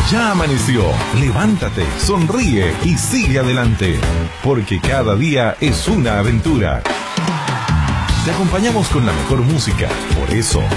Ya amaneció. Levántate, sonríe y sigue adelante. Porque cada día es una aventura. Te acompañamos con la mejor música. Por eso,